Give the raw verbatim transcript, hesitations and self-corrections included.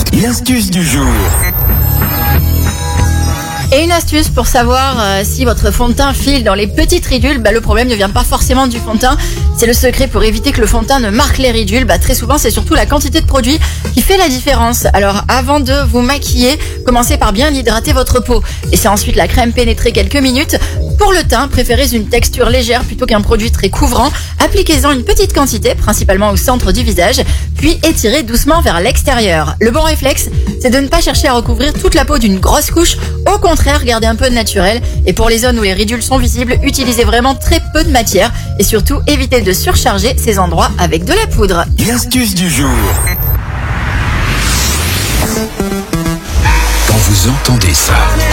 L'astuce du jour. Et une astuce pour savoir euh, si votre fond de teint file dans les petites ridules, bah, le problème ne vient pas forcément du fond de teint. C'est le secret pour éviter que le fond de teint ne marque les ridules. Bah, très souvent, c'est surtout la quantité de produit qui fait la différence. Alors, avant de vous maquiller, commencez par bien hydrater votre peau. Laissez ensuite la crème pénétrer quelques minutes. Pour le teint, préférez une texture légère plutôt qu'un produit très couvrant. Appliquez-en une petite quantité, principalement au centre du visage, puis étirez doucement vers l'extérieur. Le bon réflexe, c'est de ne pas chercher à recouvrir toute la peau d'une grosse couche. Au contraire, gardez un peu de naturel. Et pour les zones où les ridules sont visibles, utilisez vraiment très peu de matière. Et surtout, évitez de surcharger ces endroits avec de la poudre. L'astuce du jour. Quand vous entendez ça...